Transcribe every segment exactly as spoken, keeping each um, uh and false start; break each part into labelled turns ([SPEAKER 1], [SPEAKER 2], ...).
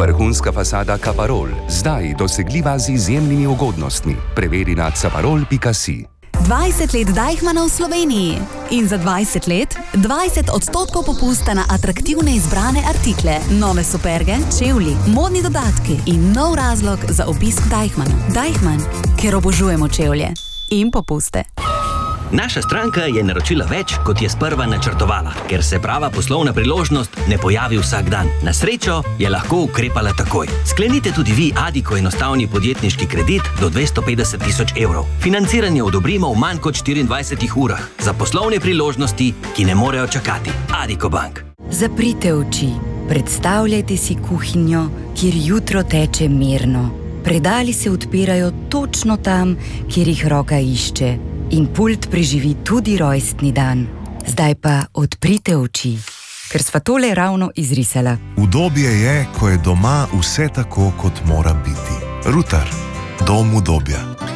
[SPEAKER 1] Vrhunska fasada Caparol, zdaj dosegljiva z izjemnimi ugodnostmi. Preveri na caparol pika si.
[SPEAKER 2] dvajset let Deichmanna v Sloveniji in za dvajset let dvajset odstotkov popusta na atraktivne izbrane artikle, nove superge, čevlji, modni dodatki in nov razlog za obisk Deichmanna. Deichmann, ker obožujemo čevlje in popuste.
[SPEAKER 3] Naša stranka je naročila več, kot je sprva načrtovala, ker se prava poslovna priložnost ne pojavi vsak dan. Na srečo je lahko ukrepala takoj. Sklenite tudi vi Addiko enostavni podjetniški kredit do dvesto petdeset tisoč evrov. Financiranje odobrimo v manj kot štiriindvajsetih urah. Za poslovne priložnosti, ki ne morejo čakati. Addiko Bank.
[SPEAKER 4] Zaprite oči. Predstavljajte si kuhinjo, kjer jutro teče mirno. Predali se odpirajo točno tam, kjer jih roka išče. In pult preživi tudi rojstni dan. Zdaj pa odprite oči, ker sva tole ravno izrisala.
[SPEAKER 5] Udobje je, ko je doma vse tako, kot mora biti. Rutar, dom udobja.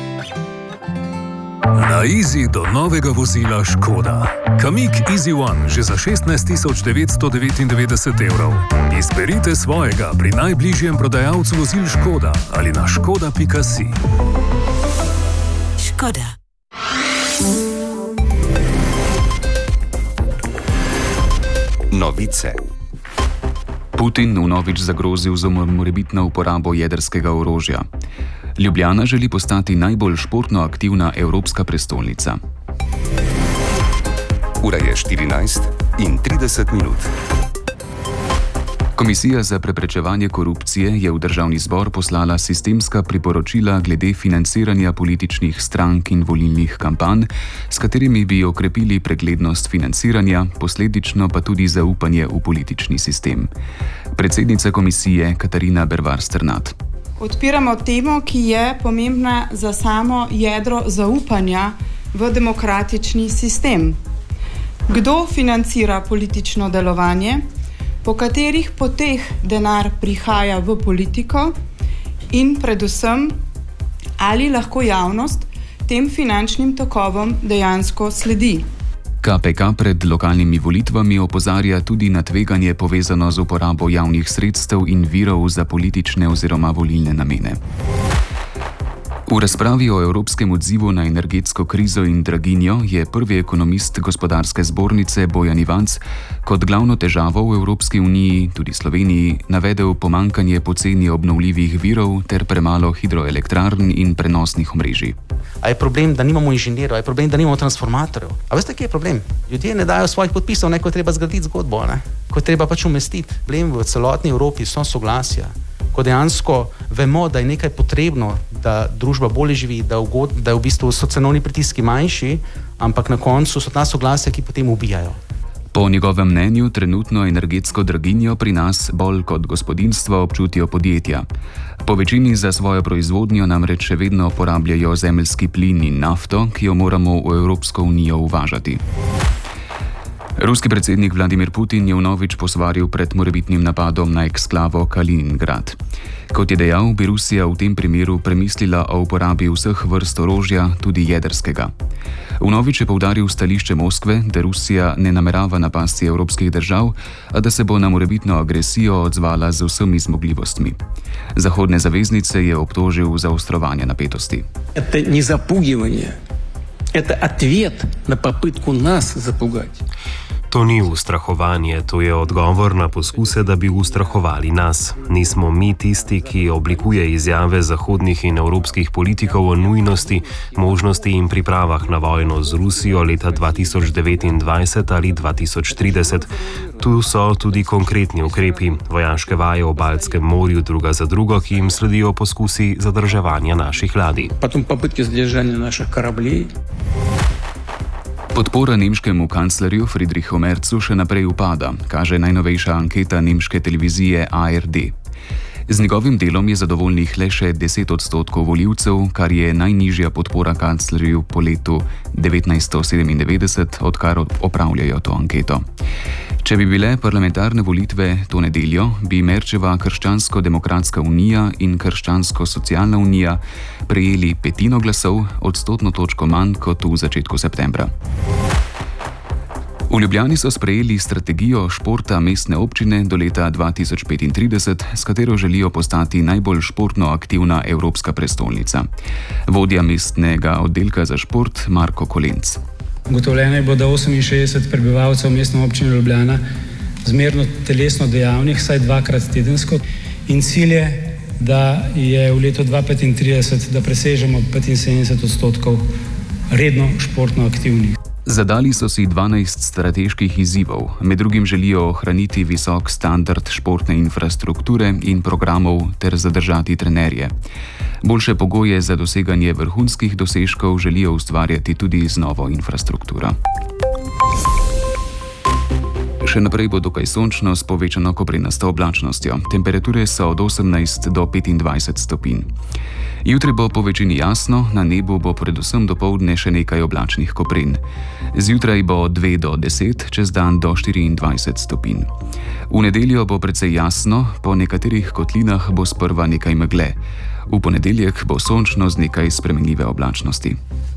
[SPEAKER 6] Na Easy do novega vozila Škoda. Kamiq Easy One že za šestnajst tisoč devetsto devetindevetdeset evrov. Izberite svojega pri najbližjem prodajalcu vozil Škoda ali na škoda pika si.
[SPEAKER 2] Škoda.
[SPEAKER 1] Novice.
[SPEAKER 7] Putin vnovič zagrozil z morebitno uporabo jedrskega orožja. Ljubljana želi postati najbolj športno aktivna evropska prestolnica.
[SPEAKER 1] Ura je štirinajst in trideset minut.
[SPEAKER 7] Komisija za preprečevanje korupcije je v državni zbor poslala sistemska priporočila glede financiranja političnih strank in volilnih kampanj, s katerimi bi okrepili preglednost financiranja, posledično pa tudi zaupanje v politični sistem. Predsednica komisije Katarina Bervar Strnad.
[SPEAKER 8] Odpiramo temo, ki je pomembna za samo jedro zaupanja v demokratični sistem. Kdo financira politično delovanje? Po katerih poteh denar prihaja v politiko in predvsem, ali lahko javnost tem finančnim tokovom dejansko sledi.
[SPEAKER 7] K P K pred lokalnimi volitvami opozarja tudi na tveganje povezano z uporabo javnih sredstev in virov za politične oziroma volilne namene. V razpravi o evropskem odzivu na energetsko krizo in draginjo je prvi ekonomist gospodarske zbornice Bojan Ivanc kot glavno težavo v Evropski uniji, tudi Sloveniji, navedel pomanjkanje poceni obnovljivih virov ter premalo hidroelektrarn in prenosnih omrežij.
[SPEAKER 9] A je problem, da nimamo inženirjev, a je problem, da nimamo transformatorjev? A veste, kje je problem? Ljudje ne dajo svojih podpisov, ne, ko je treba zgraditi zgodbo, ne? Ko je treba pač umestiti. Problem v celotni Evropi so soglasja. Ko dejansko vemo, da je nekaj potrebno, da družba bolje živi, da, ugod, da v bistvu so cenovni pritiski manjši, ampak na koncu so ta soglasja, ki potem ubijajo.
[SPEAKER 7] Po njegovem mnenju trenutno energetsko draginjo pri nas bolj kot gospodinjstva občutijo podjetja. Po večini za svojo proizvodnjo namreč še vedno porabljajo zemeljski plin in nafto, ki jo moramo v Evropsko unijo uvažati. Ruski predsednik Vladimir Putin je vnovič posvaril pred morebitnim napadom na eksklavo Kaliningrad. Kot je dejal, bi Rusija v tem primeru premislila o uporabi vseh vrst orožja, tudi jedrskega. Vnovič je poudaril stališče Moskve, da Rusija ne namerava napasti evropskih držav, a da se bo na morebitno agresijo odzvala z vsemi zmogljivostmi. Zahodne zaveznice je obtožil zaostrovanja napetosti.
[SPEAKER 10] To ni zapugivanje, to je odvet na popitku nas zapugati.
[SPEAKER 11] To ni ustrahovanje, to je odgovor na poskuse, da bi ustrahovali nas. Nismo mi tisti, ki oblikuje izjave zahodnih in evropskih politikov o nujnosti, možnosti in pripravah na vojno z Rusijo leta dva tisoč devetindvajset ali dva tisoč trideset. Tu so tudi konkretni ukrepi, vojaške vaje v Baltskem morju druga za drugo, ki jim sledijo poskusi zadrževanja naših ladij.
[SPEAKER 10] Potem popitke zadržanja naših kораблей.
[SPEAKER 7] Podpora nemškemu kanclerju Friedrichu Merzu še naprej upada, kaže najnovejša anketa nemške televizije A R D. Z njegovim delom je zadovoljnih le še deset odstotkov volivcev, kar je najnižja podpora kanclerju po letu devetnajststo sedemindevetdeset, odkar opravljajo to anketo. Če bi bile parlamentarne volitve to nedeljo, bi Merčeva Krščansko-demokratska unija in Krščansko-socialna unija prejeli petino glasov, odstotno točko manj kot v začetku septembra. V Ljubljani so sprejeli strategijo športa mestne občine do leta dva tisoč petintrideset, s katero želijo postati najbolj športno aktivna evropska prestolnica. Vodja mestnega oddelka za šport Marko Kolenc.
[SPEAKER 12] Ugotovljeno je bilo, da oseminšestdeset prebivalcev mestne občine Ljubljana zmerno telesno dejavnih, vsaj dvakrat tedensko. In cilj je, da je v letu dva tisoč petintrideset, da presežemo petinsedemdeset odstotkov redno športno aktivnih.
[SPEAKER 7] Zadali so si dvanajst strateških izzivov. Med drugim želijo ohraniti visok standard športne infrastrukture in programov ter zadržati trenerje. Boljše pogoje za doseganje vrhunskih dosežkov želijo ustvarjati tudi z novo infrastrukturo. Še naprej bo dokaj sončno s povečano koprenasto oblačnostjo. Temperature so od osemnajst do petindvajset stopinj. Jutri bo po večini jasno, na nebu bo predvsem dopoldne še nekaj oblačnih kopren. Zjutraj bo od dve do deset, čez dan do štiriindvajset stopinj. V nedeljo bo precej jasno, po nekaterih kotlinah bo sprva nekaj megle. V ponedeljek bo sončno z nekaj spremenljive oblačnosti.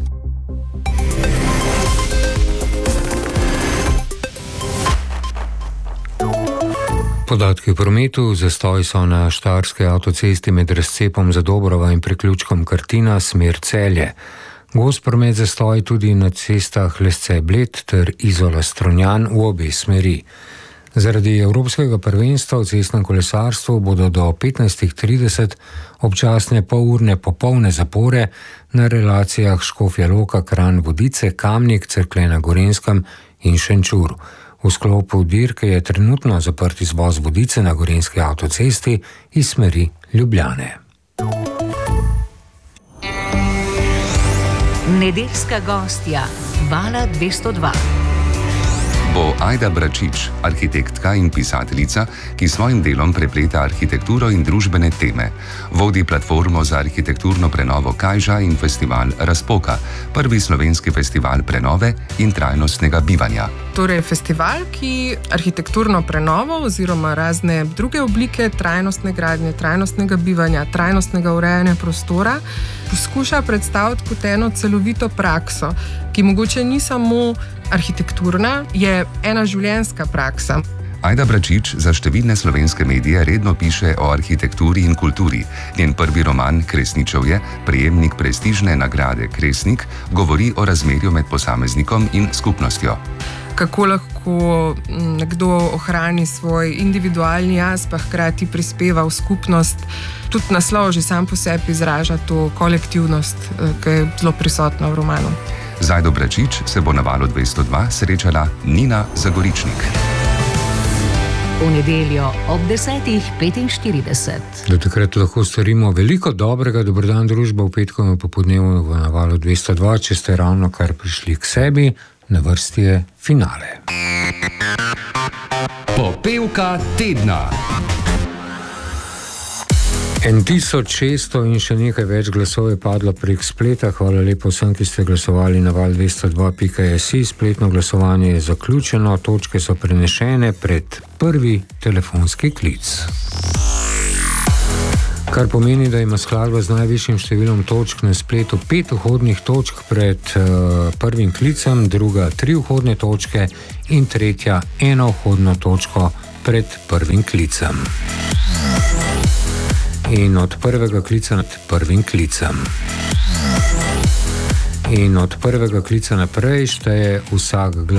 [SPEAKER 13] Podatki o prometu. Zastoj so na štajerski avtocesti med razcepom Zadobrova in priključkom Krtina, smer Celje. Gost promet zastoj tudi na cestah Lesce-Bled ter Izola-Strunjan v obe smeri. Zaradi evropskega prvenstva v cestnem kolesarstvu bodo do petnajst trideset občasne polurne popolne zapore na relacijah Škofja Loka, Kranj, Vodice, Kamnik, Cerklje na Gorenjskem in Šenčur. V sklopu dirke je trenutno zaprt izvoz Vodice na gorenjski avtocesti iz smeri Ljubljane.
[SPEAKER 14] Nedeljska gostja Vala dvesto dva.
[SPEAKER 1] Bo Ajda Bračič, arhitektka in pisateljica, ki s svojim delom prepleta arhitekturo in družbene teme. Vodi platformo za arhitekturno prenovo Kajža in festival Razpoka, prvi slovenski festival prenove in trajnostnega bivanja.
[SPEAKER 15] Torej festival, ki arhitekturno prenovo oziroma razne druge oblike trajnostne gradnje, trajnostnega bivanja, trajnostnega urejanja prostora poskuša predstaviti kot eno celovito prakso, ki mogoče ni samo arhitekturna, je ena življenjska praksa.
[SPEAKER 1] Ajda Bračič za številne slovenske medije redno piše o arhitekturi in kulturi. Njen prvi roman Kresničevje, prejemnik prestižne nagrade Kresnik, govori o razmerju med posameznikom in skupnostjo.
[SPEAKER 15] Kako lahko nekdo ohrani svoj individualni jaz, pa hkrati prispeva v skupnost. Tudi naslov že sam po sebi izraža to kolektivnost, ki je zelo prisotna v romanu.
[SPEAKER 1] Z Ajdo Bračič se bo na Valu dvesto dva srečala Nina Zagoričnik.
[SPEAKER 14] V nedeljo ob desetih petinštirideset.
[SPEAKER 13] Do takrat lahko storimo veliko dobrega. Dobrodan družba v petkovem popoldnevu na Valu dvesto dva, če ste ravno kar prišli k sebi. Na vrsti je finale.
[SPEAKER 1] Popevka tedna.
[SPEAKER 13] en tisoč šeststo in še nekaj več glasov je padlo prek spleta. Hvala lepo vsem, ki ste glasovali na val dvesto dva pika si. Spletno glasovanje je zaključeno, točke so prenešene pred prvi telefonski klic. Kar pomeni, da ima skladba z najvišjim številom točk na spletu pet vhodnih točk pred uh, prvim klicem, druga tri vhodne točke in tretja eno vhodno točko pred prvim klicem. In od prvega klica nad prvim klicem. In od prvega klica naprej šteje vsak glas.